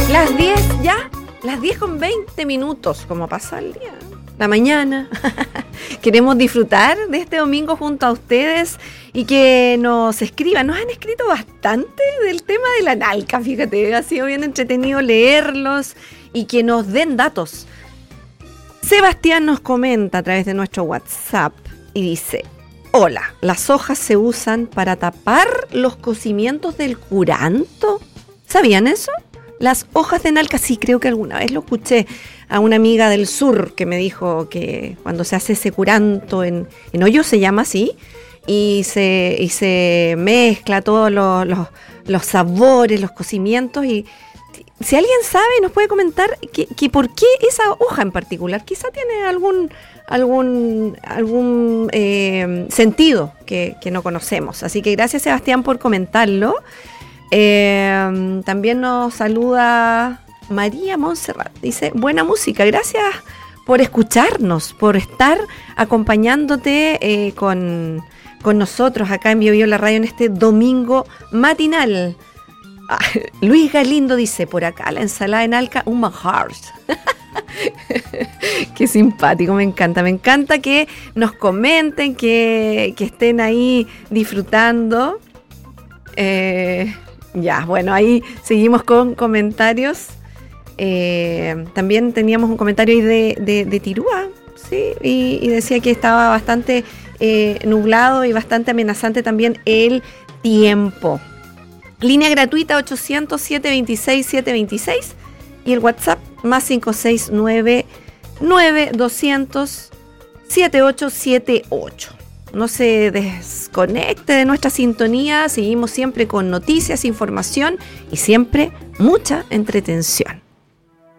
Las 10 ya, las 10 con 20 minutos, como pasa el día, la mañana. Queremos disfrutar de este domingo junto a ustedes y que nos escriban. Nos han escrito bastante del tema de la nalca, fíjate, ha sido bien entretenido leerlos y que nos den datos. Sebastián nos comenta a través de nuestro WhatsApp y dice: hola, ¿las hojas se usan para tapar los cocimientos del curanto? ¿Sabían eso? Las hojas de nalca, sí, creo que alguna vez lo escuché a una amiga del sur que me dijo que cuando se hace ese curanto en hoyo, se llama así, y se mezcla todos los sabores, los cocimientos, y si alguien sabe nos puede comentar que por qué esa hoja en particular, quizá tiene algún sentido que no conocemos. Así que gracias, Sebastián, por comentarlo. También nos saluda María Montserrat, dice: buena música, gracias por escucharnos, por estar acompañándote con nosotros acá en Bio Bio la Radio en este domingo matinal. Luis Galindo dice: por acá la ensalada en Alca, un manjar. Qué simpático, me encanta que nos comenten, que estén ahí disfrutando. Ya, bueno, ahí seguimos con comentarios. También teníamos un comentario ahí de Tirúa, ¿sí? Y decía que estaba bastante nublado y bastante amenazante también el tiempo. Línea gratuita 800-726-726 y el WhatsApp más 569-200-7878. No se desconecte de nuestra sintonía, seguimos siempre con noticias, información y siempre mucha entretención.